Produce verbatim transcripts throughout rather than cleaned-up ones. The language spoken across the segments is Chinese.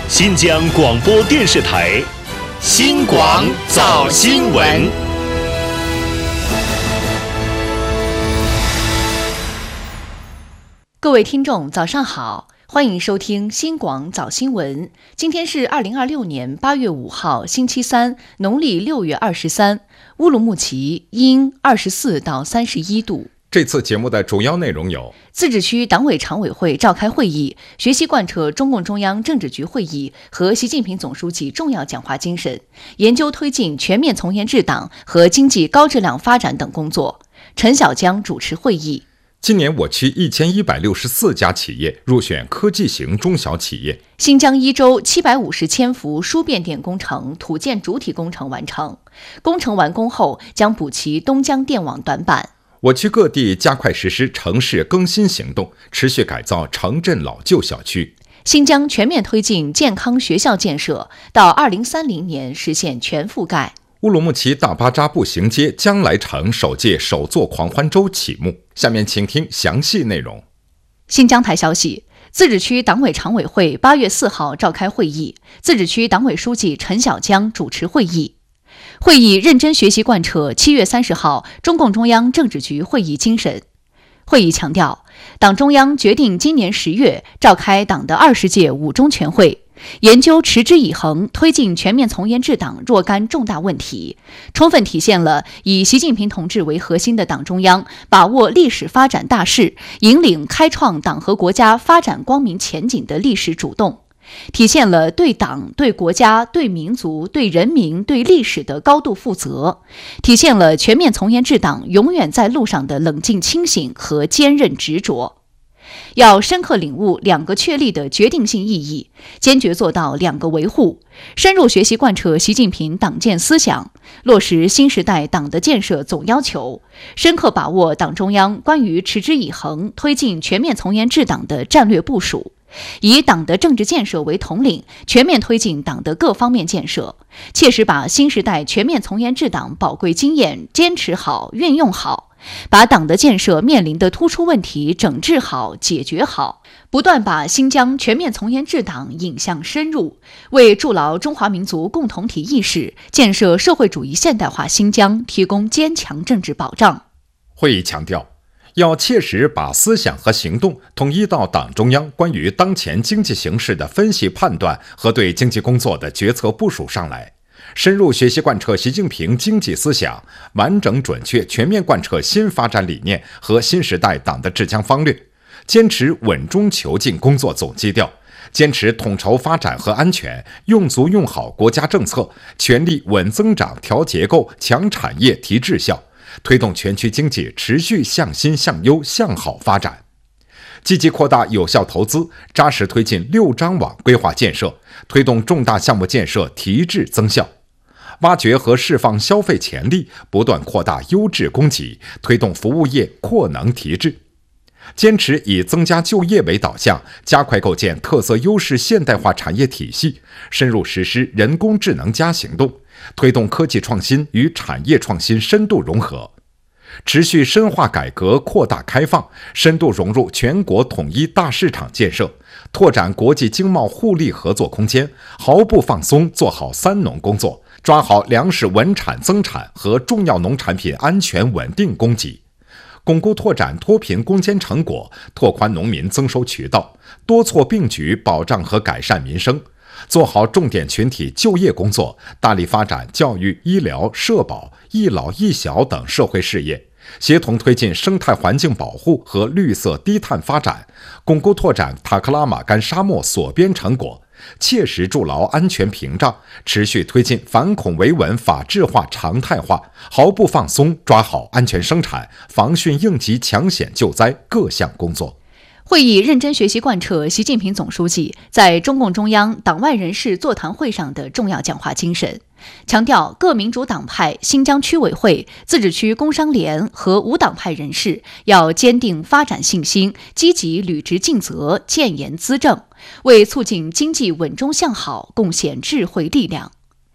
新疆广播电视台新广早新闻。 各位听众早上好，欢迎收听新广早新闻。今天是二零二六年八月五号星期三，农历六月二十三，乌鲁木齐阴二十四到三十一度。 这次节目的主要内容有： 自治区党委常委会召开会议，学习贯彻中共中央政治局会议和习近平总书记重要讲话精神，研究推进全面从严治党和经济高质量发展等工作。陈小江主持会议。 今年我区一千一百六十四家企业入选科技型中小企业。 新疆伊州七百五十千伏输变电工程土建主体工程完成，工程完工后将补齐东江电网短板。 我区各地加快实施城市更新行动，持续改造城镇老旧小区。 新疆全面推进健康学校建设，到二零三零年实现全覆盖。 乌鲁木齐大巴扎步行街将来城首届手作狂欢周启幕。下面请听详细内容。 新疆台消息，自治区党委常委会八月四号召开会议，自治区党委书记陈小江主持会议。会议认真学习贯彻七月三十号中共中央政治局会议精神。会议强调，党中央决定今年十月召开党的二十届五中全会，研究持之以恒推进全面从严治党若干重大问题，充分体现了以习近平同志为核心的党中央把握历史发展大势，引领开创党和国家发展光明前景的历史主动，体现了对党、对国家、对民族、对人民、对历史的高度负责，体现了全面从严治党永远在路上的冷静清醒和坚韧执着。要深刻领悟两个确立的决定性意义，坚决做到两个维护，深入学习贯彻习近平党建思想，落实新时代党的建设总要求，深刻把握党中央关于持之以恒推进全面从严治党的战略部署，以党的政治建设为统领，全面推进党的各方面建设，切实把新时代全面从严治党宝贵经验坚持好、运用好，把党的建设面临的突出问题整治好、解决好，不断把新疆全面从严治党引向深入，为筑牢中华民族共同体意识、建设社会主义现代化新疆提供坚强政治保障。 会议强调，要切实把思想和行动统一到党中央关于当前经济形势的分析判断和对经济工作的决策部署上来，深入学习贯彻习近平经济思想，完整准确全面贯彻新发展理念和新时代党的治疆方略，坚持稳中求进工作总基调，坚持统筹发展和安全，用足用好国家政策，全力稳增长、调结构、强产业、提质效，推动全区经济持续向新向优向好发展，积极扩大有效投资，扎实推进六张网规划建设，推动重大项目建设提质增效，挖掘和释放消费潜力，不断扩大优质供给，推动服务业扩能提质，坚持以增加就业为导向，加快构建特色优势现代化产业体系，深入实施人工智能加行动，推动科技创新与产业创新深度融合，持续深化改革扩大开放，深度融入全国统一大市场建设，拓展国际经贸互利合作空间，毫不放松做好三农工作，抓好粮食稳产增产和重要农产品安全稳定供给，巩固拓展脱贫攻坚成果，拓宽农民增收渠道，多措并举保障和改善民生，做好重点群体就业工作，大力发展教育、医疗、社保、一老一小等社会事业，协同推进生态环境保护和绿色低碳发展，巩固拓展塔克拉玛干沙漠锁边成果，切实筑牢安全屏障，持续推进反恐维稳法治化常态化，毫不放松抓好安全生产、防汛应急抢险救灾各项工作。 会议认真学习贯彻习近平总书记在中共中央党外人士座谈会上的重要讲话精神，强调各民主党派、新疆区委会、自治区工商联和无党派人士要坚定发展信心，积极履职尽责，建言资政，为促进经济稳中向好贡献智慧力量。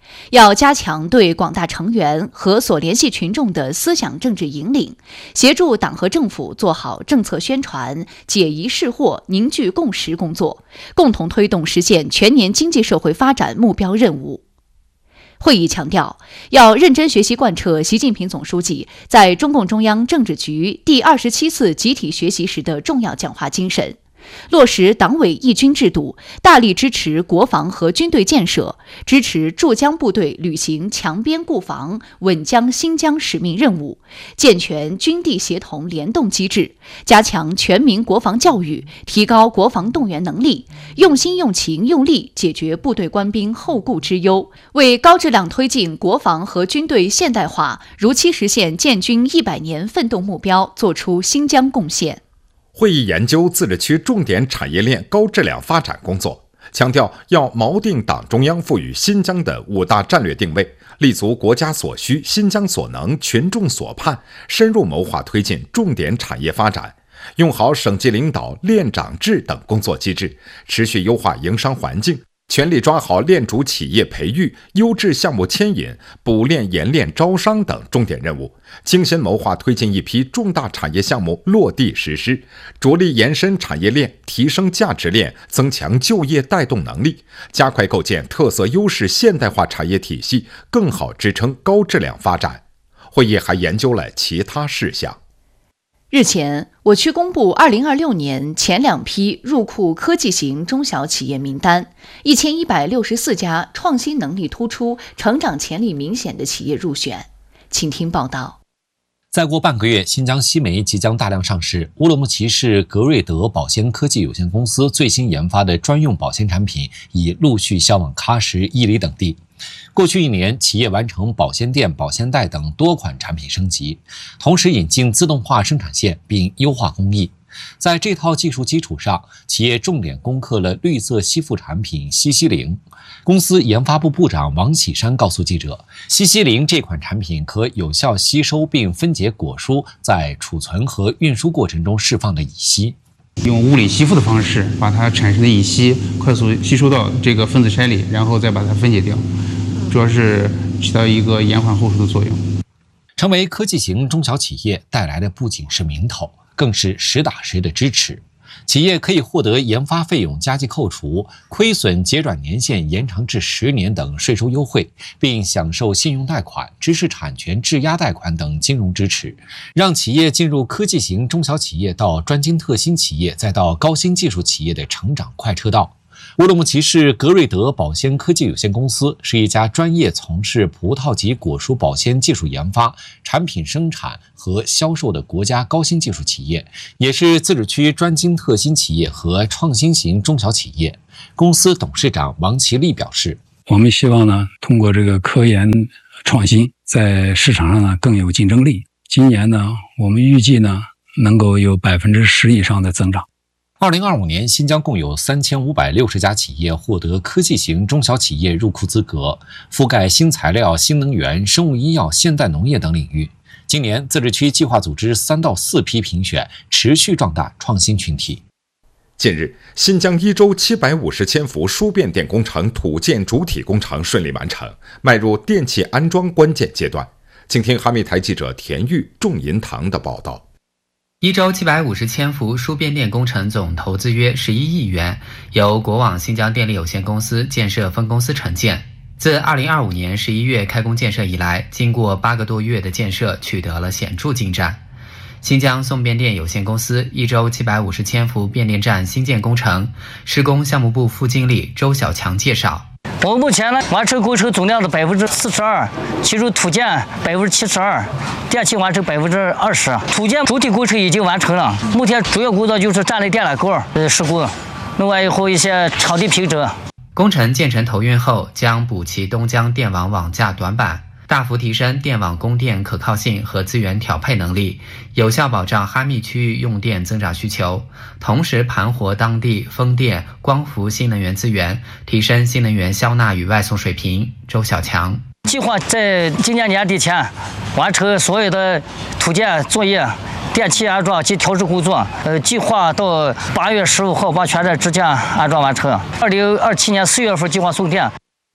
要加强对广大成员和所联系群众的思想政治引领，协助党和政府做好政策宣传、解疑释惑、凝聚共识工作，共同推动实现全年经济社会发展目标任务。会议强调，要认真学习贯彻习近平总书记在中共中央政治局第二十七次集体学习时的重要讲话精神，落实党委义军制度，大力支持国防和军队建设，支持驻疆部队履行强边固防、稳疆新疆使命任务，健全军地协同联动机制，加强全民国防教育，提高国防动员能力，用心用情用力解决部队官兵后顾之忧，为高质量推进国防和军队现代化、如期实现建军一百年奋斗目标作出新疆贡献。 会议研究自治区重点产业链高质量发展工作，强调要锚定党中央赋予新疆的五大战略定位，立足国家所需、新疆所能、群众所盼，深入谋划推进重点产业发展，用好省级领导链长制等工作机制，持续优化营商环境，全力抓好链主企业培育、优质项目牵引、补链研链招商等重点任务，精心谋划推进一批重大产业项目落地实施，着力延伸产业链，提升价值链，增强就业带动能力，加快构建特色优势现代化产业体系，更好支撑高质量发展。会议还研究了其他事项。 日前，我区公布二零二六年前两批入库科技型中小企业名单，一千一百六十四家创新能力突出、成长潜力明显的企业入选。请听报道。 再过半个月，新疆西梅即将大量上市。乌鲁木齐市格瑞德保鲜科技有限公司最新研发的专用保鲜产品已陆续销往喀什、伊犁等地。过去一年，企业完成保鲜垫、保鲜袋等多款产品升级，同时引进自动化生产线并优化工艺。在这套技术基础上，企业重点攻克了绿色吸附产品西西灵。公司研发部部长王启山告诉记者，西西灵这款产品可有效吸收并分解果蔬在储存和运输过程中释放的乙烯， 用物理吸附的方式把它产生的乙烯快速吸收到这个分子筛里，然后再把它分解掉，主要是起到一个延缓后熟的作用。 成为科技型中小企业带来的不仅是名头，更是实打实的支持。企业可以获得研发费用加计扣除、亏损结转年限延长至十年等税收优惠，并享受信用贷款、知识产权质押贷款等金融支持，让企业进入科技型中小企业到专精特新企业再到高新技术企业的成长快车道。乌鲁木齐市格瑞德保鲜科技有限公司是一家专业从事葡萄及果蔬保鲜技术研发、产品生产和销售的国家高新技术企业，也是自治区专精特新企业和创新型中小企业。公司董事长王其利表示， 我们希望呢，通过这个科研创新，在市场上呢更有竞争力。今年呢，我们预计呢能够有百分之十以上的增长。 二零二五年，新疆共有三千五百六十家企业获得科技型中小企业入库资格，覆盖新材料、新能源、生物医药、现代农业等领域。今年，自治区计划组织三到四批评选，持续壮大创新群体。 近日，新疆伊州七百五十千伏输变电工程土建主体工程顺利完成，迈入电气安装关键阶段。请听哈密台记者田玉、仲银堂的报道。 伊州七百五十千伏输变电工程总投资约十一亿元，由国网新疆电力有限公司建设分公司承建。自二零二五年十一月开工建设以来，经过八个多月的建设，取得了显著进展。新疆送变电有限公司伊州七百五十千伏变电站新建工程施工项目部副经理周小强介绍， 我们目前呢完成工程总量的百分之四十二，其中土建百分之七十二，电气完成百分之二十。土建主体工程已经完成了，目前主要工作就是站内电缆构呃施工，另外以后一些场地平整。 工程建成投运后，将补齐东江电网网架短板，大幅提升电网供电可靠性和资源调配能力，有效保障哈密区域用电增长需求，同时盘活当地风电、光伏新能源资源，提升新能源销纳与外送水平。周小强计划在今年年底前完成所有的土建作业、电气安装及调试工作，呃，计划到八月十五号把全站支架安装完成。二零二七年四月份计划送电。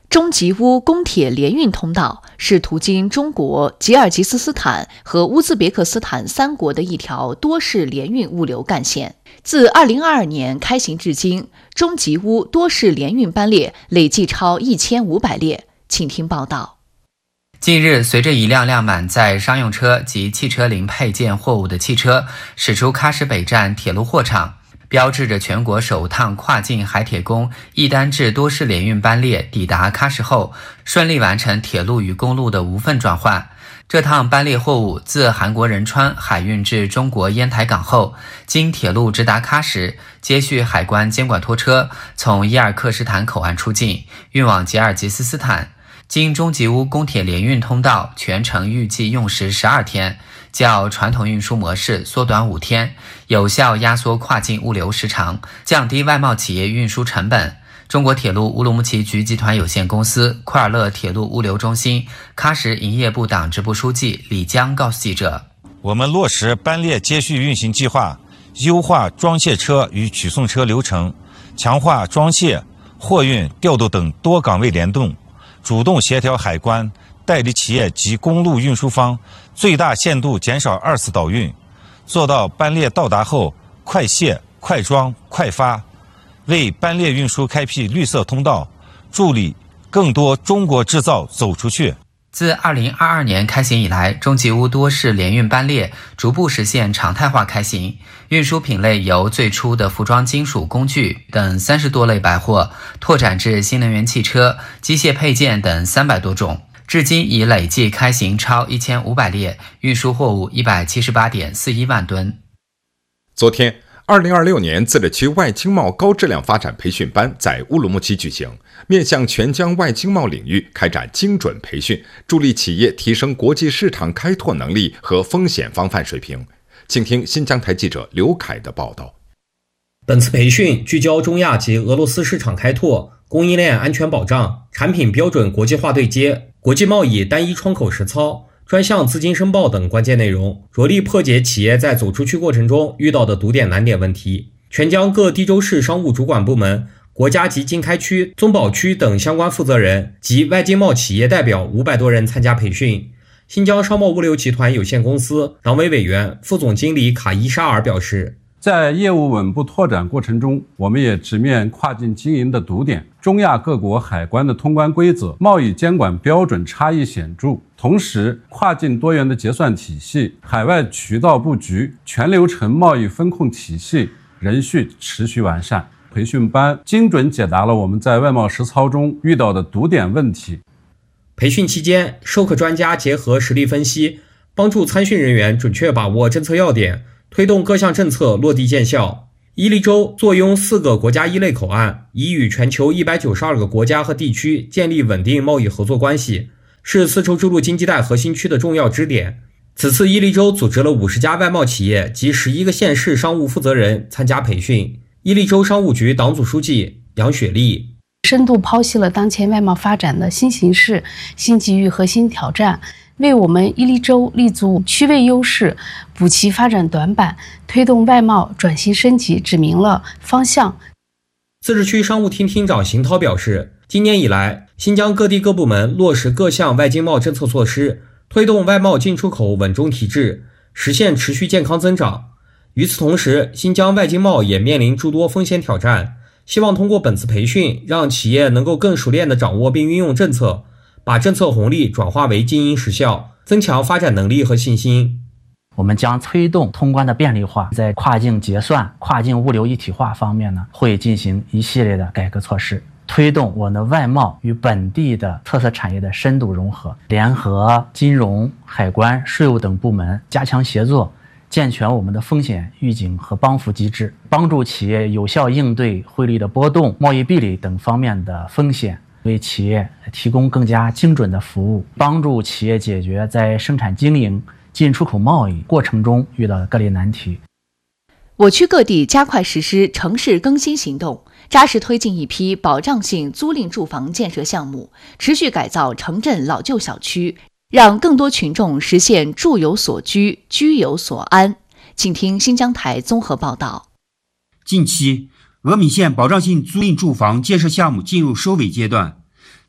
中吉乌公铁联运通道是途经中国、吉尔吉斯斯坦和乌兹别克斯坦三国的一条多式联运物流干线。自二零二二年开行至今，中吉乌多式联运班列累计超一千五百列。请听报道。 近日，随着一辆辆满载商用车及汽车零配件货物的汽车驶出喀什北站铁路货场，标志着全国首趟跨境海铁工一单制多式联运班列抵达喀什后，顺利完成铁路与公路的无缝转换。这趟班列货物自韩国仁川海运至中国烟台港后，经铁路直达喀什，接续海关监管拖车从伊尔克什坦口岸出境，运往吉尔吉斯斯坦。经中吉乌公铁联运通道，全程预计用时十二天，较传统运输模式缩短五天，有效压缩跨境物流时长，降低外贸企业运输成本。中国铁路乌鲁木齐局集团有限公司库尔勒铁路物流中心喀什营业部党支部书记李江告诉记者： 我们落实班列接续运行计划，优化装卸车与取送车流程，强化装卸、货运、调度等多岗位联动，主动协调海关、代理企业及公路运输方，最大限度减少二次倒运，做到班列到达后快卸、快装、快发，为班列运输开辟绿色通道，助力更多中国制造走出去。 自二零二二年开行以来，中吉乌多式联运班列逐步实现常态化开行，运输品类由最初的服装、金属、工具等三十多类百货，拓展至新能源汽车、机械配件等三百多种。至今已累计开行超一千五百列，运输货物一百七十八点四一万吨。 昨天，二零二六年自治区外经贸高质量发展培训班在乌鲁木齐举行，面向全疆外经贸领域开展精准培训，助力企业提升国际市场开拓能力和风险防范水平。请听新疆台记者刘凯的报道。 本次培训聚焦中亚及俄罗斯市场开拓、供应链安全保障、产品标准国际化对接、国际贸易单一窗口实操、专项资金申报等关键内容，着力破解企业在走出去过程中遇到的堵点难点问题。全疆各地州市商务主管部门、国家级经开区、宗保区等相关负责人及外经贸企业代表五百多人参加培训。新疆商贸物流集团有限公司党委委员、副总经理卡伊沙尔表示， 在业务稳步拓展过程中，我们也直面跨境经营的堵点。中亚各国海关的通关规则、贸易监管标准差异显著，同时跨境多元的结算体系、海外渠道布局、全流程贸易风控体系仍需持续完善。培训班精准解答了我们在外贸实操中遇到的堵点问题。 培训期间，授课专家结合实例分析，帮助参训人员准确把握政策要点，推动各项政策落地见效。伊犁州坐拥四个国家一类口岸，已与全球一百九十二个国家和地区建立稳定贸易合作关系，是丝绸之路经济带核心区的重要支点。此次伊犁州组织了五十家外贸企业及十一个县市商务负责人参加培训。伊犁州商务局党组书记杨雪丽深度剖析了当前外贸发展的新形势、新机遇和新挑战，为我们伊犁州立足区位优势、补齐发展短板、推动外贸转型升级指明了方向。 自治区商务厅厅长邢涛表示，今年以来，新疆各地各部门落实各项外经贸政策措施，推动外贸进出口稳中提质，实现持续健康增长。与此同时，新疆外经贸也面临诸多风险挑战，希望通过本次培训，让企业能够更熟练地掌握并运用政策，把政策红利转化为经营实效，增强发展能力和信心。 我们将推动通关的便利化，在跨境结算、跨境物流一体化方面呢，会进行一系列的改革措施，推动我们的外贸与本地的特色产业的深度融合，联合金融、海关、税务等部门加强协作，健全我们的风险预警和帮扶机制，帮助企业有效应对汇率的波动、贸易壁垒等方面的风险，为企业提供更加精准的服务，帮助企业解决在生产经营、进出口贸易过程中遇到的各类难题。 我区各地加快实施城市更新行动，扎实推进一批保障性租赁住房建设项目，持续改造城镇老旧小区，让更多群众实现住有所居、居有所安。请听新疆台综合报道。 近期，峨眉县保障性租赁住房建设项目进入收尾阶段。在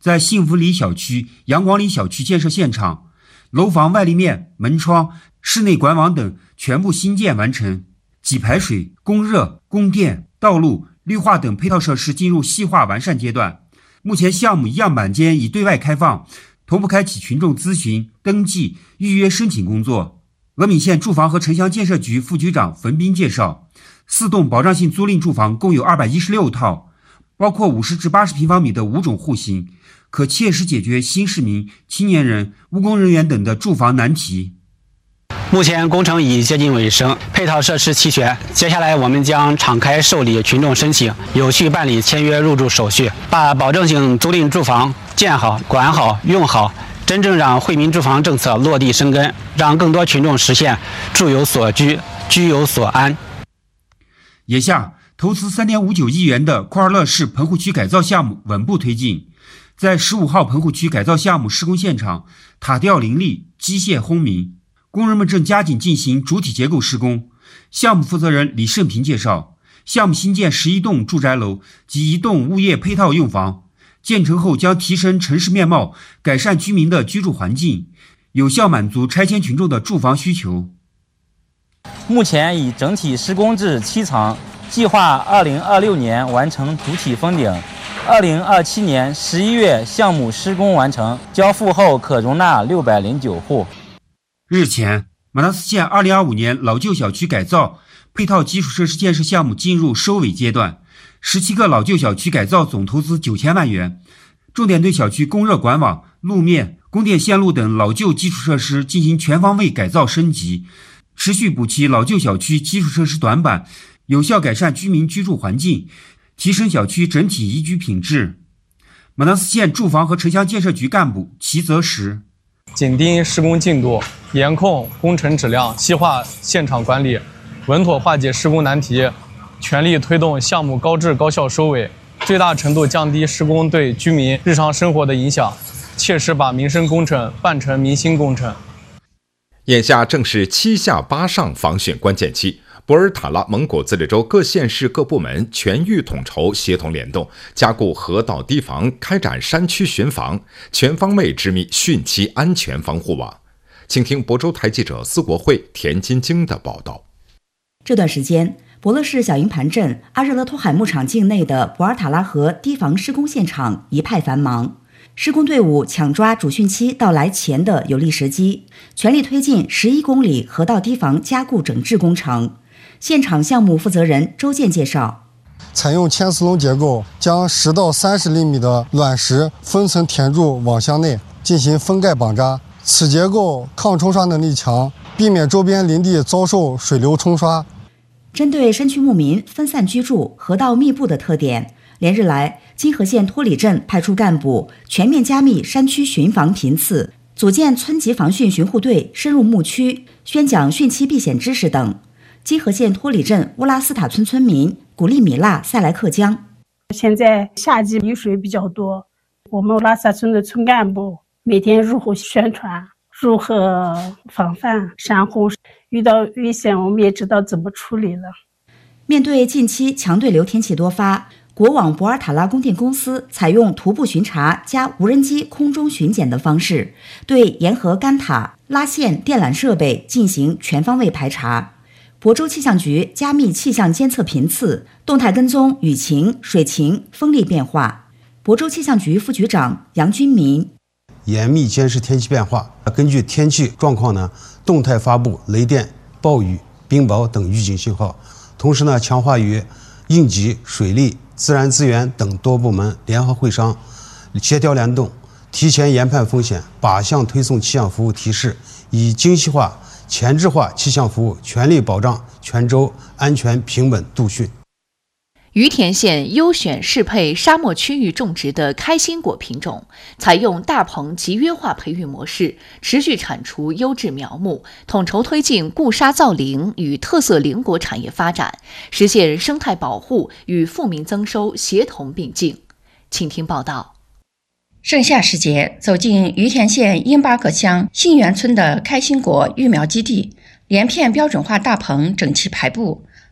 在幸福里小区、阳光里小区建设现场，楼房外立面、门窗、室内管网等全部新建完成，给排水、供热、供电、道路、绿化等配套设施进入细化完善阶段。目前项目样板间已对外开放，同步开启群众咨询、登记、预约申请工作。峨眉县住房和城乡建设局副局长冯斌介绍，四栋保障性租赁住房共有二百一十六套，包括五十至八十平方米的五种户型，可切实解决新市民、青年人、务工人员等的住房难题。 目前工程已接近尾声，配套设施齐全。接下来我们将敞开受理群众申请，有序办理签约入住手续，把保证性租赁住房建好、管好、用好，真正让惠民住房政策落地生根，让更多群众实现住有所居、居有所安。 眼下，投资 三点五九亿元的库尔勒市棚户区改造项目稳步推进。在十五号棚户区改造项目施工现场，塔吊林立，机械轰鸣，工人们正加紧进行主体结构施工。项目负责人李胜平介绍，项目新建十一栋住宅楼及一栋物业配套用房，建成后将提升城市面貌，改善居民的居住环境，有效满足拆迁群众的住房需求。 目前已整体施工至七层，计划二零二六年完成主体封顶，二零二七年十一月项目施工完成，交付后可容纳六百零九户。 日前，马达斯县二零二五年老旧小区改造配套基础设施建设项目进入收尾阶段，十七个老旧小区改造总投资九千万元，重点对小区供热管网、路面、供电线路等老旧基础设施进行全方位改造升级，持续补齐老旧小区基础设施短板，有效改善居民居住环境，提升小区整体宜居品质。马达斯县住房和城乡建设局干部齐泽实， 紧盯施工进度，严控工程质量，细化现场管理，稳妥化解施工难题，全力推动项目高质高效收尾，最大程度降低施工对居民日常生活的影响，切实把民生工程办成民心工程。 眼下正是七下八上防汛关键期，博尔塔拉蒙古自治州各县市各部门全域统筹，协同联动，加固河道堤防，开展山区巡防，全方位织密汛期安全防护网。请听亳州台记者司国慧、田金晶的报道。 这段时间，博乐市小营盘镇阿热勒托海牧场境内的博尔塔拉河堤防施工现场一派繁忙。施工队伍抢抓主汛期到来前的有利时机，全力推进十一公里河道堤防加固整治工程。现场项目负责人周健介绍， 采用千丝笼结构，将十到三十厘米的卵石分层填入网箱内，进行封盖绑扎。此结构抗冲刷能力强，避免周边林地遭受水流冲刷。 针对山区牧民分散居住、河道密布的特点，连日来，金河县托里镇派出干部全面加密山区巡防频次，组建村级防汛巡护队深入牧区，宣讲汛期避险知识等。金河县托里镇乌拉斯塔村村民古丽米拉塞莱克江， 现在夏季雨水比较多，我们乌拉斯塔村的村干部每天入户宣传如何防范山洪，遇到危险我们也知道怎么处理了。 面对近期强对流天气多发，国网博尔塔拉供电公司采用徒步巡查加无人机空中巡检的方式，对沿河干塔、拉线电缆设备进行全方位排查。亳州气象局加密气象监测频次，动态跟踪雨情、水情、风力变化。亳州气象局副局长杨军民， 严密监视天气变化，根据天气状况呢，动态发布雷电、暴雨、冰雹等预警信号。同时呢，强化与应急、水利、自然资源等多部门联合会商，协调联动，提前研判风险，靶向推送气象服务提示，以精细化、前置化气象服务，全力保障全州安全平稳度汛。 于田县优选适配沙漠区域种植的开心果品种，采用大棚集约化培育模式，持续产出优质苗木，统筹推进固沙造林与特色林果产业发展，实现生态保护与富民增收协同并进。请听报道。 盛夏时节，走进于田县英巴克乡新源村的开心果育苗基地，连片标准化大棚整齐排布，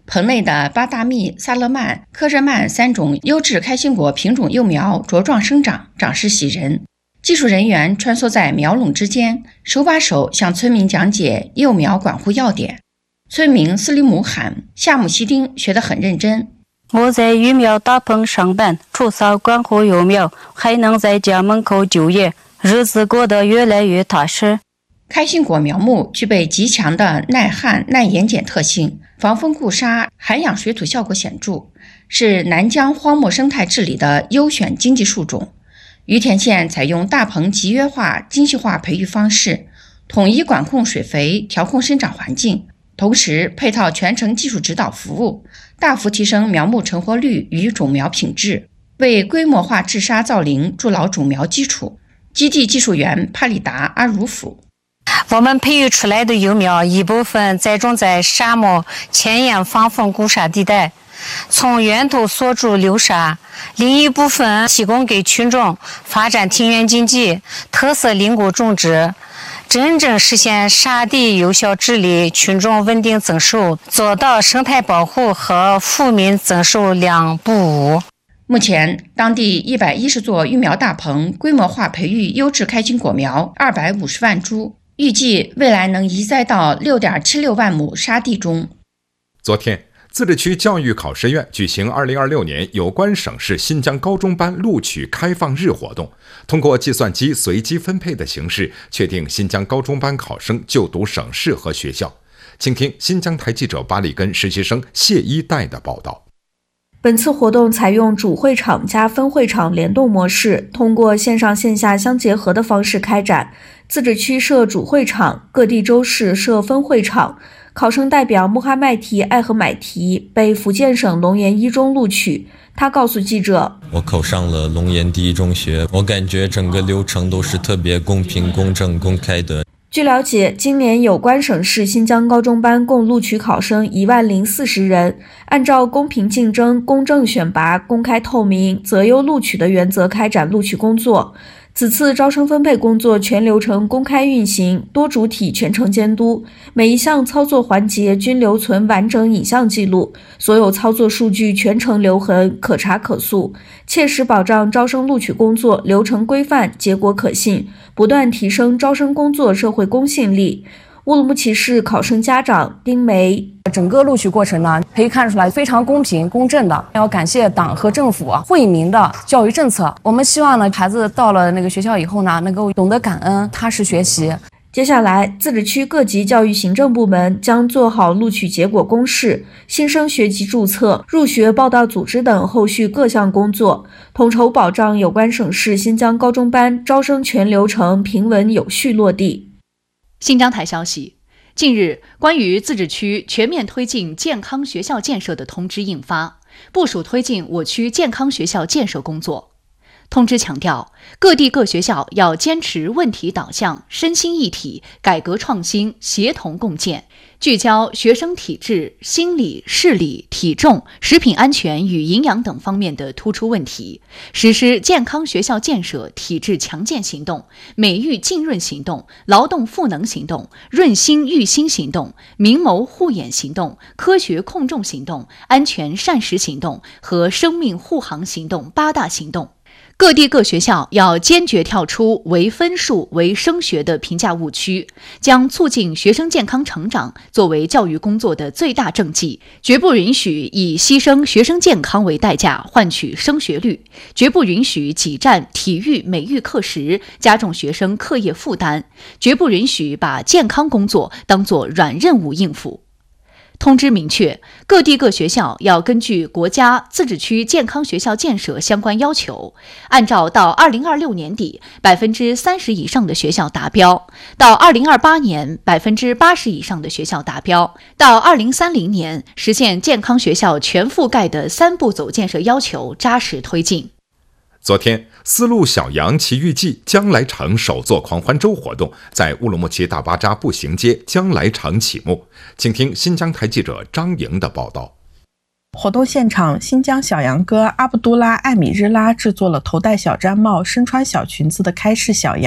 棚内的巴大蜜、萨勒曼、科热曼三种优质开心果品种幼苗茁壮生长，长势喜人。技术人员穿梭在苗垄之间，手把手向村民讲解幼苗管护要点。村民斯里姆罕、夏姆西丁学得很认真。 我在育苗大棚上班，除扫管护幼苗，还能在家门口就业，日子过得越来越踏实。 开心果苗木具备极强的耐旱、耐盐碱特性，防风固沙、涵养水土效果显著，是南疆荒漠生态治理的优选经济树种。于田县采用大棚集约化、精细化培育方式，统一管控水肥，调控生长环境，同时配套全程技术指导服务，大幅提升苗木成活率与种苗品质，为规模化治沙造林筑牢种苗基础。基地技术员帕里达阿如甫。 我们培育出来的幼苗一部分栽种在沙漠前沿防风固沙地带，从源头锁住流沙，另一部分提供给群众发展庭园经济、特色林果种植，真正实现沙地有效治理、群众稳定增收，做到生态保护和富民增收两不误。 目前，当地一百一十座育苗大棚规模化培育优质开心果苗二百五十万株，预计未来能移栽到 六点七六万亩沙地中。 昨天，自治区教育考试院举行二零二六年有关省市新疆高中班录取开放日活动，通过计算机随机分配的形式，确定新疆高中班考生就读省市和学校。请听新疆台记者巴里根实习生谢一代的报道。 本次活动采用主会场加分会场联动模式，通过线上线下相结合的方式开展。自治区设主会场，各地州市设分会场。考生代表穆哈迈提·艾合买提被福建省龙岩一中录取。他告诉记者：“ 我考上了龙岩第一中学，我感觉整个流程都是特别公平、公正、公开的。” 据了解，今年有关省市新疆高中班共录取考生一万零四十人，按照公平竞争、公正选拔、公开透明、择优录取的原则开展录取工作。此次招生分配工作全流程公开运行，多主体全程监督，每一项操作环节均留存完整影像记录，所有操作数据全程留痕，可查可溯，切实保障招生录取工作流程规范、结果可信，不断提升招生工作社会公信力。乌鲁木齐市考生家长丁梅： 整个录取过程呢，可以看出来非常公平公正的。要感谢党和政府惠民的教育政策。我们希望呢，孩子到了那个学校以后呢，能够懂得感恩，踏实学习。 接下来，自治区各级教育行政部门将做好录取结果公示、新生学籍注册、入学报到组织等后续各项工作，统筹保障有关省市新疆高中班招生全流程平稳有序落地。 新疆台消息，近日，关于自治区全面推进健康学校建设的通知印发，部署推进我区健康学校建设工作。通知强调，各地各学校要坚持问题导向、身心一体、改革创新、协同共建，聚焦学生体质、心理、视力、体重、食品安全与营养等方面的突出问题，实施健康学校建设体质强健行动、美育浸润行动、劳动赋能行动、润心育心行动、明眸护眼行动、科学控重行动、安全膳食行动和生命护航行动八大行动。各地各学校要坚决跳出唯分数、唯升学的评价误区，将促进学生健康成长作为教育工作的最大政绩，绝不允许以牺牲学生健康为代价换取升学率，绝不允许挤占体育、美育课时，加重学生课业负担，绝不允许把健康工作当作软任务应付。通知明确，各地各学校要根据国家自治区健康学校建设相关要求，按照到二零二六年底百分之三十以上的学校达标，到二零二八年百分之八十以上的学校达标，到二零三零年实现健康学校全覆盖的三步走建设要求扎实推进。 昨天，丝路小羊奇遇记将来城首座狂欢周活动在乌鲁木齐大巴扎步行街将来城启幕。请听新疆台记者张莹的报道。 活动现场，新疆小羊哥阿卜杜拉·艾米日拉制作了头戴小毡帽、身穿小裙子的开市小羊。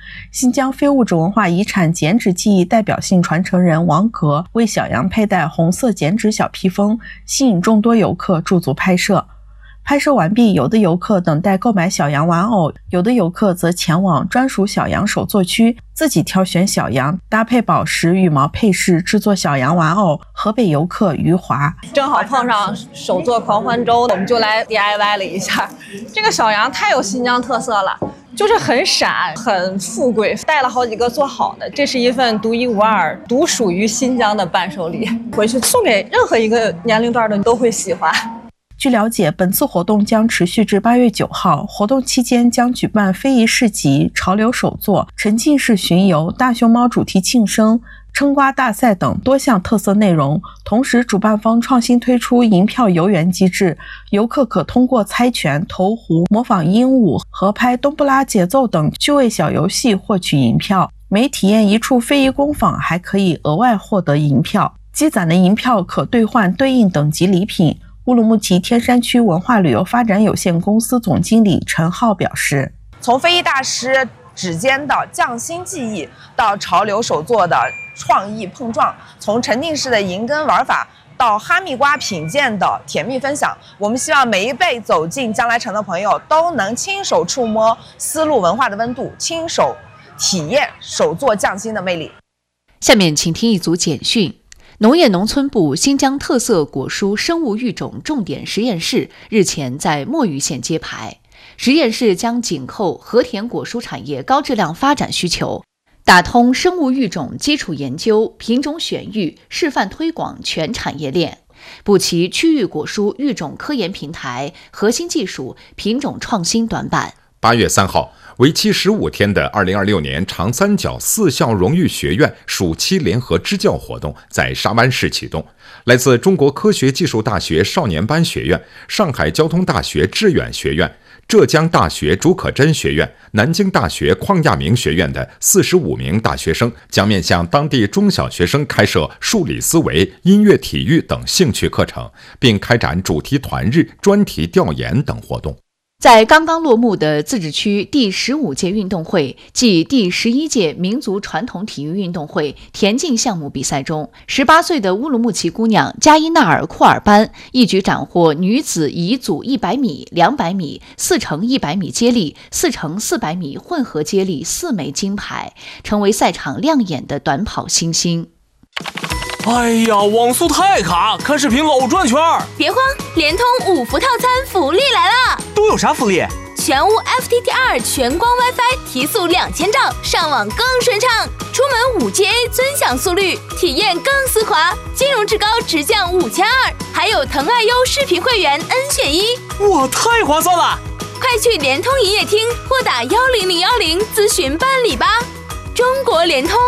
新疆非物质文化遗产剪纸技艺代表性传承人王格为小羊佩戴红色剪纸小披风，吸引众多游客驻足拍摄。拍摄完毕，有的游客等待购买小羊玩偶，有的游客则前往专属小羊手作区，自己挑选小羊，搭配宝石、羽毛配饰制作小羊玩偶。河北游客余华正好碰上手作狂欢周，我们就来 D I Y 了一下。这个小羊太有新疆特色了，就是很闪、很富贵，带了好几个做好的，这是一份独一无二、独属于新疆的伴手礼，回去送给任何一个年龄段的都会喜欢。 据了解，本次活动将持续至八月九号。活动期间将举办非遗市集、潮流手作、沉浸式巡游、大熊猫主题庆生、称瓜大赛等多项特色内容。同时，主办方创新推出银票游园机制，游客可通过猜拳、投壶、模仿鹦鹉、合拍冬不拉节奏等趣味小游戏获取银票。每体验一处非遗工坊，还可以额外获得银票。积攒的银票可兑换对应等级礼品。乌鲁木齐天山区文化旅游发展有限公司总经理陈浩表示， 从非遗大师指尖的匠心技艺到潮流手作的创意碰撞，从沉浸式的银根玩法到哈密瓜品鉴的甜蜜分享，我们希望每一辈走进将来城的朋友都能亲手触摸丝路文化的温度，亲手体验手作匠心的魅力。 下面请听一组简讯。农业农村部新疆特色果蔬生物育种重点实验室日前在墨鱼县揭牌。实验室将紧扣和田果蔬产业高质量发展需求，打通生物育种基础研究、品种选育、示范推广全产业链，补齐区域果蔬育种科研平台核心技术品种创新短板。 八月三号，为期十五天的二零二六年长三角四校荣誉学院暑期联合支教活动在沙湾市启动。来自中国科学技术大学少年班学院、上海交通大学致远学院、浙江大学竺可桢学院、南京大学邝亚明学院的四十五名大学生将面向当地中小学生开设数理思维、音乐体育等兴趣课程，并开展主题团日、专题调研等活动。 在刚刚落幕的自治区第十五届运动会暨第十一届民族传统体育运动会田径项目比赛中，十八岁的乌鲁木齐姑娘加伊纳尔库尔班一举斩获女子乙组一百米、两百米、四乘一百米接力、四乘四百米混合接力四枚金牌，成为赛场亮眼的短跑新星。 哎呀，网速太卡，看视频老转圈儿。 别慌，联通五福套餐福利来了！ 都有啥福利？ 全屋 F T T 二全光 WiFi 提速两千兆，上网更顺畅。出门 五 G A 尊享速率，体验更丝滑。金融至高直降五千二，还有腾爱优视频会员 N 选一， 哇，太划算了！ 快去联通营业厅或打幺零零幺零咨询办理吧。中国联通。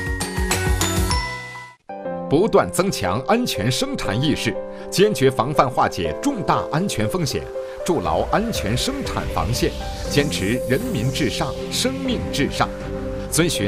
不断增强安全生产意识，坚决防范化解重大安全风险，筑牢安全生产防线，坚持人民至上、生命至上，遵循